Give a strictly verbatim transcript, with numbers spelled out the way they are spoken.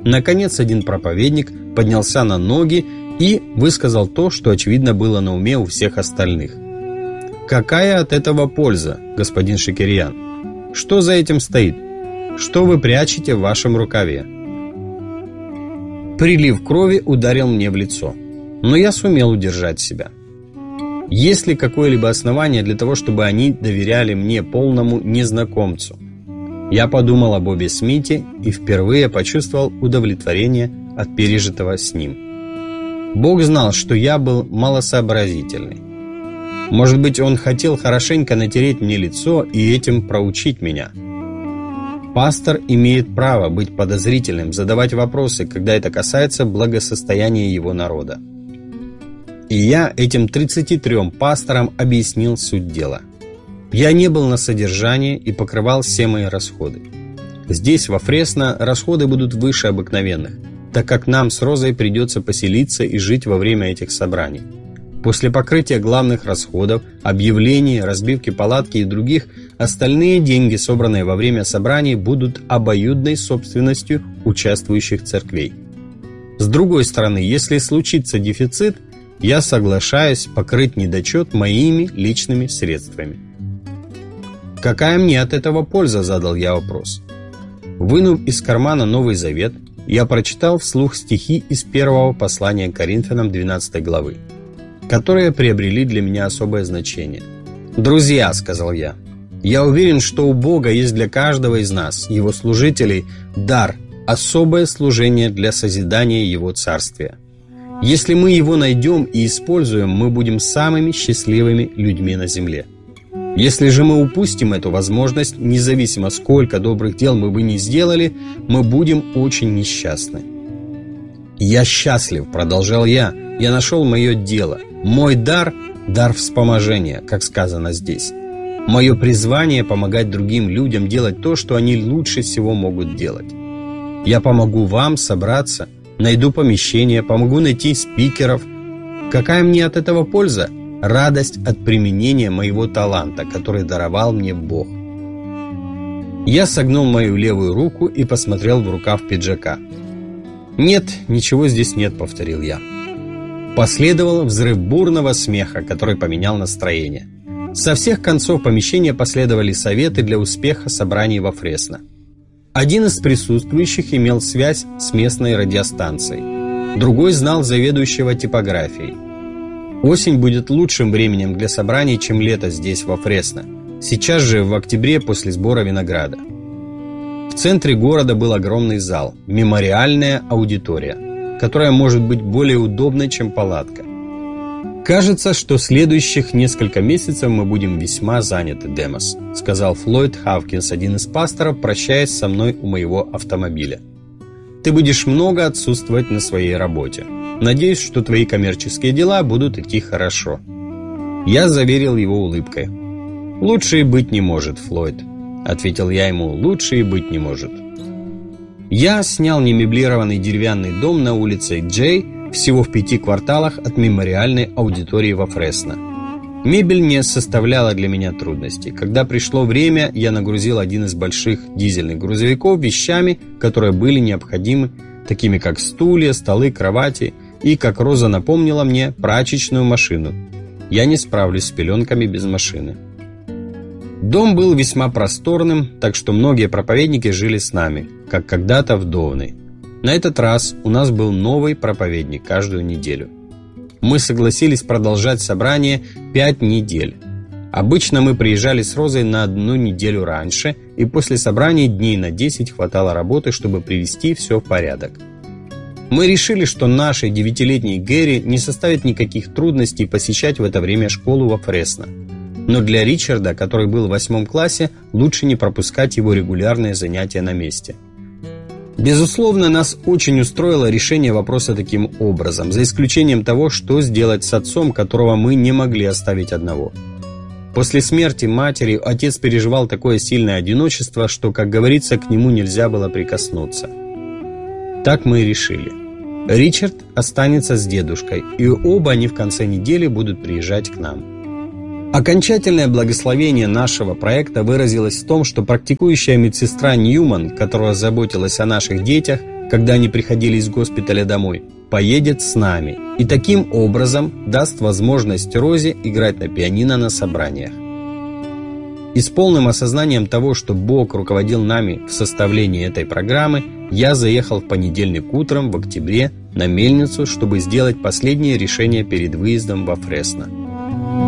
Наконец один проповедник поднялся на ноги и высказал то, что очевидно было на уме у всех остальных. «Какая от этого польза, господин Шекерьян? Что за этим стоит? Что вы прячете в вашем рукаве?» Прилив крови ударил мне в лицо, но я сумел удержать себя. Есть ли какое-либо основание для того, чтобы они доверяли мне, полному незнакомцу? Я подумал об Бобби Смите и впервые почувствовал удовлетворение от пережитого с ним. Бог знал, что я был малосообразительный. Может быть, он хотел хорошенько натереть мне лицо и этим проучить меня. Пастор имеет право быть подозрительным, задавать вопросы, когда это касается благосостояния его народа. И я этим тридцати трём пасторам объяснил суть дела. Я не был на содержании и покрывал все мои расходы. Здесь, во Фресно, расходы будут выше обыкновенных, так как нам с Розой придется поселиться и жить во время этих собраний. После покрытия главных расходов, объявлений, разбивки палатки и других, остальные деньги, собранные во время собраний, будут обоюдной собственностью участвующих церквей. С другой стороны, если случится дефицит, я соглашаюсь покрыть недочет моими личными средствами. «Какая мне от этого польза?» – задал я вопрос. Вынув из кармана Новый Завет, я прочитал вслух стихи из первого послания к Коринфянам двенадцатой главы, которые приобрели для меня особое значение. «Друзья», – сказал я, – «я уверен, что у Бога есть для каждого из нас, его служителей, дар, особое служение для созидания Его Царствия. Если мы его найдем и используем, мы будем самыми счастливыми людьми на земле. Если же мы упустим эту возможность, независимо сколько добрых дел мы бы ни сделали, мы будем очень несчастны». «Я счастлив», – продолжал я, – «я нашел мое дело. Мой дар – дар вспоможения, как сказано здесь. Мое призвание – помогать другим людям делать то, что они лучше всего могут делать. Я помогу вам собраться, найду помещение, помогу найти спикеров. Какая мне от этого польза? Радость от применения моего таланта, который даровал мне Бог». Я согнул мою левую руку и посмотрел в рукав пиджака. «Нет, ничего здесь нет», — повторил я. Последовал взрыв бурного смеха, который поменял настроение. Со всех концов помещения последовали советы для успеха собраний во Фресно. Один из присутствующих имел связь с местной радиостанцией, другой знал заведующего типографией. Осень будет лучшим временем для собраний, чем лето здесь, во Фресно. Сейчас же, в октябре, после сбора винограда. В центре города был огромный зал, мемориальная аудитория, которая может быть более удобной, чем палатка. «Кажется, что следующих несколько месяцев мы будем весьма заняты, Демос», сказал Флойд Хавкинс, один из пасторов, прощаясь со мной у моего автомобиля. «Ты будешь много отсутствовать на своей работе. Надеюсь, что твои коммерческие дела будут идти хорошо». Я заверил его улыбкой. «Лучше и быть не может, Флойд», — ответил я ему, — «лучше и быть не может». Я снял немеблированный деревянный дом на улице Джей, всего в пяти кварталах от мемориальной аудитории во Фресно. Мебель не составляла для меня трудностей. Когда пришло время, я нагрузил один из больших дизельных грузовиков вещами, которые были необходимы, такими как стулья, столы, кровати и, как Роза напомнила мне, прачечную машину. Я не справлюсь с пеленками без машины. Дом был весьма просторным, так что многие проповедники жили с нами, как когда-то в Довной. На этот раз у нас был новый проповедник каждую неделю. Мы согласились продолжать собрание пять недель. Обычно мы приезжали с Розой на одну неделю раньше, и после собрания дней на десять хватало работы, чтобы привести все в порядок. Мы решили, что нашей девятилетней Гэри не составит никаких трудностей посещать в это время школу во Фресно. Но для Ричарда, который был в восьмом классе, лучше не пропускать его регулярные занятия на месте. Безусловно, нас очень устроило решение вопроса таким образом, за исключением того, что сделать с отцом, которого мы не могли оставить одного. После смерти матери отец переживал такое сильное одиночество, что, как говорится, к нему нельзя было прикоснуться. Так мы и решили. Ричард останется с дедушкой, и оба они в конце недели будут приезжать к нам. Окончательное благословение нашего проекта выразилось в том, что практикующая медсестра Ньюман, которая заботилась о наших детях, когда они приходили из госпиталя домой, поедет с нами и таким образом даст возможность Розе играть на пианино на собраниях. И с полным осознанием того, что Бог руководил нами в составлении этой программы, я заехал в понедельник утром в октябре на мельницу, чтобы сделать последнее решение перед выездом во Фресно.